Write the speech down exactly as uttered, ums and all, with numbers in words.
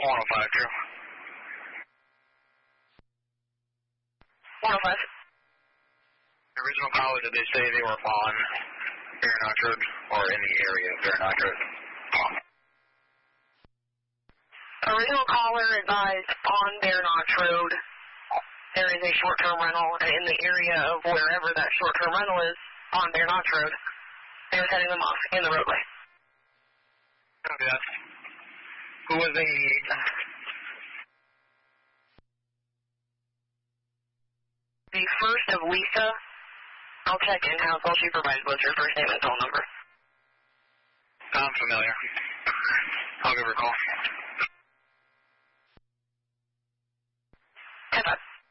one oh five, true. one oh five. The original caller, did they say they were on Bear Notch Road or in the area of Bear Notch Road? Original caller advised on Bear Notch Road. There is a short-term rental in the area of wherever that short-term rental is on Bear Notch Road. They were setting them off in the roadway. Okay. Who was the... The first of Lisa. I'll check in-house. All she provided was her first name and phone number. I'm familiar. I'll give her a call.